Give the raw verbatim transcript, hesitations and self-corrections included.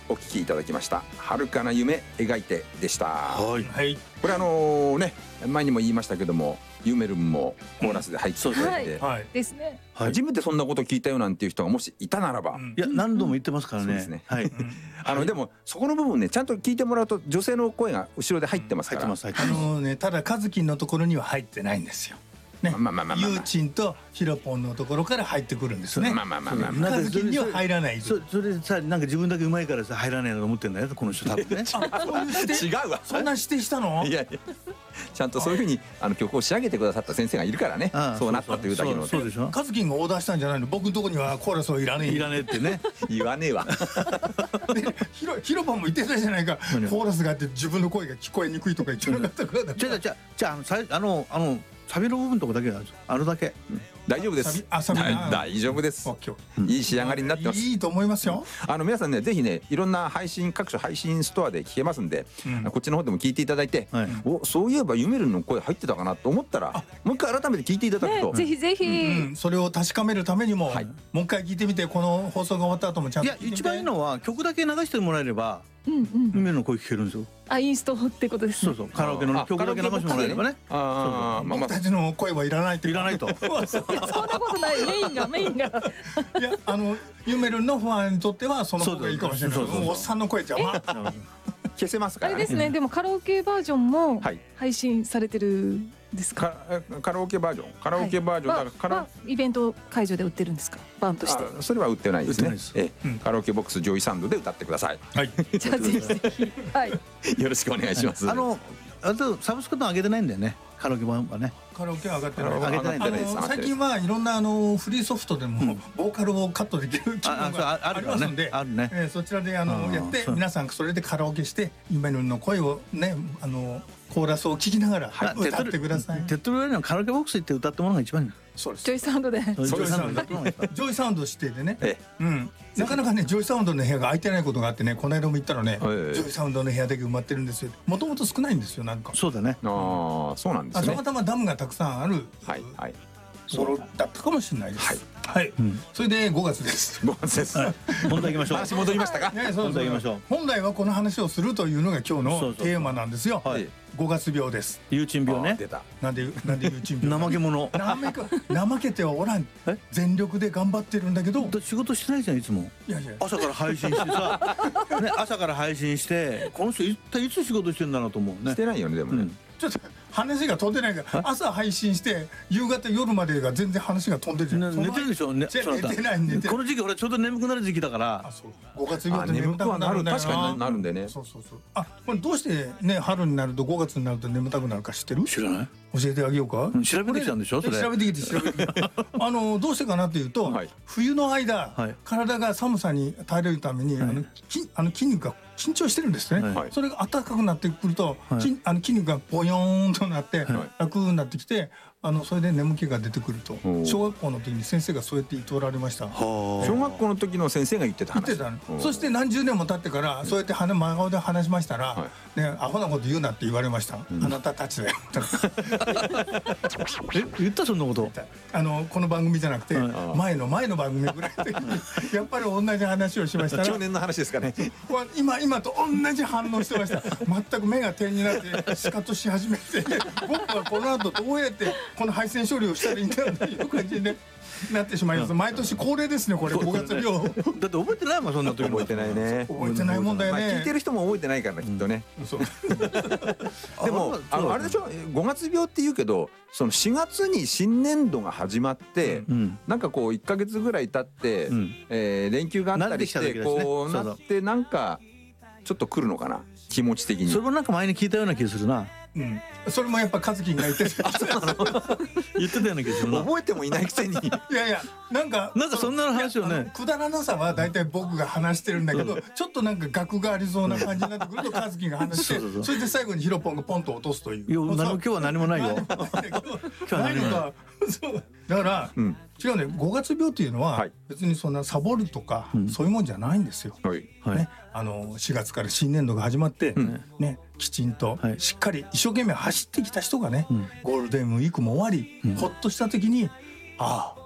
お聞きいただきました遥かな夢描いてでした。 はい、 はい、 これあのね前にも言いましたけどもユメルンもコーラスで入っていただいて、 はい、 ですね。 初めてそんなこと聞いたよなんていう人がもしいたならば、 うん、 いや何度も言ってますからね。 そうですね、 はい、 うん、 あのでもそこの部分ねちゃんと聞いてもらうと女性の声が後ろで入ってますから、 入ってます入ってあます。 のね、ただカズキンのところには入ってないんですよ。ね、 まあまあまあまあまあユーチンとヒロポンのところから入ってくるんですね。 まあまあまあまあまあカズキンには入らない。 そそれでさなんか自分だけうまいからさ入らないのと思ってんだよこの人多分ね。 そういう指定違うわそんな指定したの？ いやいやちゃんとそういうふうにあの曲を仕上げてくださった先生がいるからね、 ああそうなったというだけの。 そうそうそうでしょ。 カズキンがオーダーしたんじゃないの？僕のところにはコーラスはいらねえ。 いらねえってね。 言わねえわでヒロヒロポンも言ってたじゃないか。 何をコーラスがあって自分の声が聞こえにくいとか言ってなかったからだ。 じゃあじゃあじゃああのさあのあのサビの部分とかだけなんですよ。あるだけ。 大丈夫です。 あサビだ大丈夫です。 オッケーオッケいい仕上がりになってます。 いいと思いますよ。 あの皆さんねぜひねいろんな配信各種配信ストアで聞けますんで、 うんこっちの方でも聞いていただいて、 はいおそういえばユメルンの声入ってたかなと思ったらもう一回改めて聞いていただくねと、 ぜひぜひ。 うん、それを確かめるためにも、 はいもう一回聞いてみてこの放送が終わった後もちゃんいと聞いてみて。 や一番いいのは曲だけ流してもらえればうんうん。 夢の声聞けるんですよ。 あ、インストってことですね。 そうそうカラオケのあ曲だけ流してもらえればね。 ああまあまあ僕たちの声はいらないっていらないと。 いやそんなことない。メインがメインが。 いやあのユメルンのファンにとってはその方がいいかもしれない。 そうそうそうそうもうおっさんの声邪魔。 消せますからね。 あれですね。でもカラオケバージョンもはい配信されてるんですか。 カカラオケバージョンカラオケバージョンだからカラはイベント会場で売ってるんですか。バンとして。 あそれは売ってないですね売ってないです。 ええうんカラオケボックスジョイサウンドで歌ってください。 はい。 じゃあぜひぜひ。はい。 よろしくお願いします。 あのあとサブスクの上げてないんだよねカラオケ版はね。 カラオケは上がってない。 上げてないんだあねの最近はいろんなあのフリーソフトでもボーカルをカットできる機能ああそうあがああるからねりますんで、 あるねえーそちらであのあーやってそう皆さんそれでカラオケしてユメルンの声をねあのコーラスを聞きながらあ歌ってください。 手っ取り早いのはカラオケボックス行って歌ってもらうのが一番いいの。 そうですジョイサウンドで。 ジョイサウンドで歌ってもらうのが一番ジョイサウンド指定でね、 えうん、なかなかねジョイサウンドの部屋が空いてないことがあってねこの間も行ったらね、 ええジョイサウンドの部屋だけ埋まってるんですよ。もともと少ないんですよなんか。 そうだね。 ああそうなんですねあたま。たまダムがたくさんあるはいはい。 ところだったかもしれないです。 はいはい、 うんそれでごがつです。 ごがつです。 本題行きましょう。 話戻りましたか。 ね、そう本題行きましょう。 本来はこの話をするというのが今日そうそうのテーマなんですよ。 はいごがつ病です。 ゆうちん病ね。 あ出た。 なんでなんでいうチン病。 怠け者。 怠け怠けてはおらんえ。 全力で頑張ってるんだけど。 だって仕事してないじゃんいつも。 いやいや。 朝から配信してさ、ね、朝から配信してこの人一体いつ仕事してんだなと思うねし。てないよねでもねうん。 ちょっと話が飛んでないから朝配信して夕方夜までが全然話が飛んでるじゃん。 ね寝てるでしょ。ね、 違うそなた寝てない寝てないこの時期俺ちょうど眠くなる時期だからあ。そうごがつ病ってあ眠く眠たくはなるなるんだよな。 確かになるんでね。 そうそうそう。あこれどうしてね春になるとごがつになると眠たくなるか知ってる？ 知らない。 教えてあげようか。 うん調べてきたんでしょそれ。 調べてきて調べてきてあのどうしてかなっていうと、 はい冬の間、 はい体が寒さに耐えれるために、 はいあのきあの筋肉が緊張してるんですね、 はいそれが暖かくなってくると、 はい筋あの筋肉がボヨーンとなって、 はい楽になってきてあのそれで眠気が出てくるとお小学校の時に先生がそうやって言っておられました。 は小学校の時の先生が言ってた話。 言ってたのうんそして何十年も経ってからそうやって真顔で話しましたら、 はね、アホなこと言うなって言われました、あなたたちだよえ言ったそんなこと。 あのこの番組じゃなくて、 はい前の前の番組ぐらいの時にやっぱり同じ話をしましたら去年の話ですかね。 今今と同じ反応してました全く目が点になってシカトし始めて僕はこの後どうやってこの配線処理をしたらいいんだろうという感じでなってしまいます毎年恒例ですねこれごがつ病だって覚えてないもんそんな時覚えてないね。 覚えてないもんだよまあね、 聞いてる人も覚えてないからねきっとね。 そうでもあのあれでしょごがつ病って言うけどそのしがつに新年度が始まってうんなんかこういっかげつぐらい経ってうんえー連休があったりし慣れてきた時ですねてこうそうそうなってなんかちょっと来るのかな気持ち的にそれ。もなんか前に聞いたような気がするな。 うん、それもやっぱ和樹が言ってて言ってたような気がするな。 覚えてもいないくせに。 いやいやなんかなんかそんな話をねいやあのくだらなさは大体僕が話してるんだけどちょっとなんか額がありそうな感じになってくると和樹が話してそうそうそうそれで最後にヒロポンがポンと落とすという。 いや何も今日は何もないよ。 今日は何もないかそうだから、 うん違うねごがつ病っていうのは、 はい別にそんなサボるとか、 うんそういうもんじゃないんですよ。 はいはいね、あのしがつから新年度が始まって、 んね、きちんとはいしっかり一生懸命走ってきた人がね、 うんゴールデンウィークも終わり、 うんほっとした時にああ